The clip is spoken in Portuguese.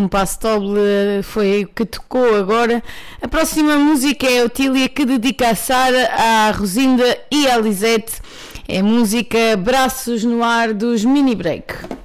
Compasso Doble foi o que tocou agora. A próxima música é a Otília, que dedica a Sara, à Rosinda e à Lisete. É a música Braços no Ar dos Mini Break.